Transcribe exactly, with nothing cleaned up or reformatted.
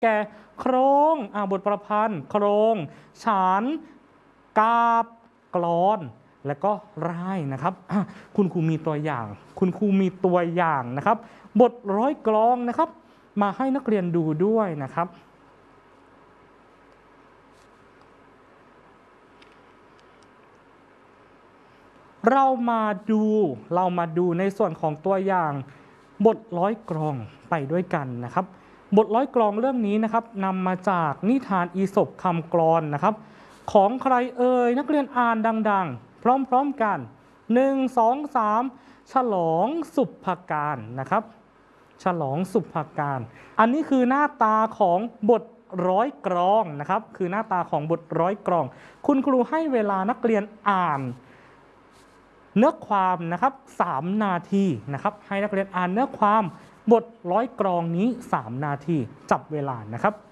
แก่โครงอ่าบทประพันธ์โครงฉานกาบกลอนและก็ร่ายนะครับคุณครูมีตัวอย่างคุณครูมีตัวอย่างนะครับบทร้อยกลองนะครับมาให้นักเรียนดูด้วยนะครับเรามาดูเรามาดูในส่วนของตัวอย่างบทร้อยกลองไปด้วยกันนะครับบทร้อยกลองเรื่องนี้นะครับนำมาจากนิทานอีสปคำกลอนนะครับของใครเอ่ยนักเรียนอ่านดังๆพร้อมๆกันหนึ่ง สอง สามฉลองสุภการนะครับฉลองสุภการอันนี้คือหน้าตาของบทร้อยกลองนะครับคือหน้าตาของบทร้อยกลองคุณครูให้เวลานักเรียนอ่านเนื้อความนะครับสามนาทีนะครับให้นักเรียนอ่านเนื้อความบทร้อยกลองนี้สามนาทีจับเวลานะครับ